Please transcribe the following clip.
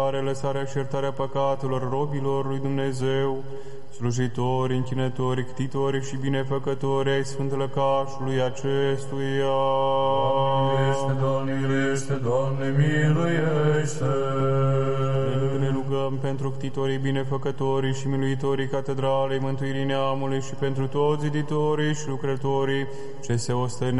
lăsarea și iertarea păcatelor robilor lui Dumnezeu, slujitori, închinători, ctitori și binefăcători ai Sfânt Lăcașului acestuia. Doamne, miluiește, Doamne, miluiește! Ne rugăm pentru ctitorii, binefăcătorii și miluitorii Catedralei Mântuirii Neamului și pentru toți ziditorii și lucrătorii ce se ostenesc